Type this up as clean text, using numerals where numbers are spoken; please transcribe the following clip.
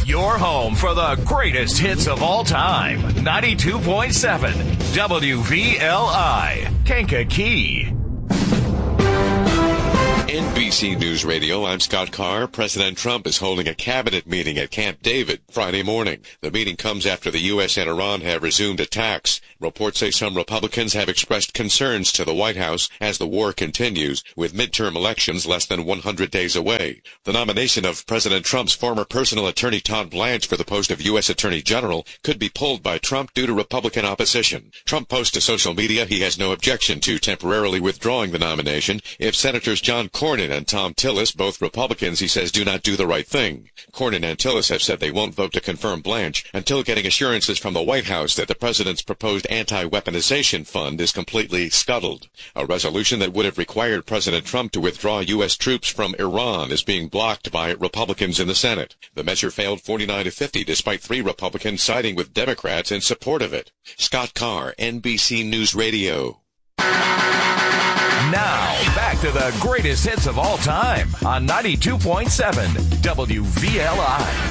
Your home for the greatest hits of all time. 92.7 WVLI, Kankakee. NBC News Radio, I'm Scott Carr. President Trump is holding a cabinet meeting at Camp David Friday morning. The meeting comes after the U.S. and Iran have resumed attacks. Reports say some Republicans have expressed concerns to the White House as the war continues, with midterm elections less than 100 days away. The nomination of President Trump's former personal attorney Todd Blanche for the post of U.S. Attorney General could be pulled by Trump due to Republican opposition. Trump posts to social media he has no objection to temporarily withdrawing the nomination if Senators John Cornyn and Thom Tillis, both Republicans, he says, do not do the right thing. Cornyn and Tillis have said they won't vote to confirm Blanche until getting assurances from the White House that the president's proposed anti-weaponization fund is completely scuttled. A resolution that would have required President Trump to withdraw U.S. troops from Iran is being blocked by Republicans in the Senate. The measure failed 49-50 despite 3 Republicans siding with Democrats in support of it. Scott Carr, NBC News Radio. Now, back to the greatest hits of all time on 92.7 WVLI.